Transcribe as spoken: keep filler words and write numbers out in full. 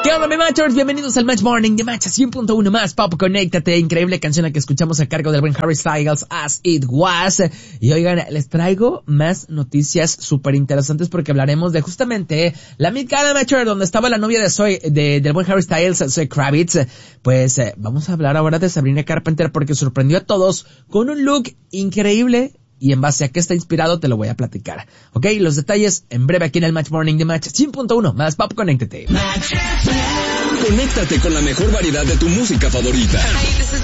¿Qué onda, mi machos? Bienvenidos al Match Morning de Match cien punto uno más Pop. Conéctate, increíble canción la que escuchamos a cargo del buen Harry Styles, As It Was. Y oigan, les traigo más noticias súper interesantes porque hablaremos de justamente la Met Gala Matcher, donde estaba la novia de Zoe, de, del buen Harry Styles, Zoe Kravitz. Pues eh, vamos a hablar ahora de Sabrina Carpenter porque sorprendió a todos con un look increíble. Y en base a qué está inspirado te lo voy a platicar. Ok, los detalles en breve aquí en el Match Morning de Match cien punto uno más Pop. Conéctate. Conéctate con la mejor variedad de tu música favorita.